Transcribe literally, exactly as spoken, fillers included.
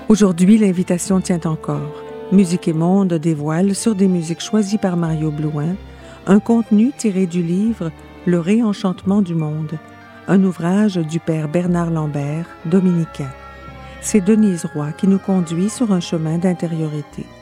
Aujourd'hui, l'invitation tient encore. Musique et Monde dévoile, sur des musiques choisies par Mario Blouin, un contenu tiré du livre « Le réenchantement du monde », un ouvrage du père Bernard Lambert, dominicain. C'est Denise Roy qui nous conduit sur un chemin d'intériorité.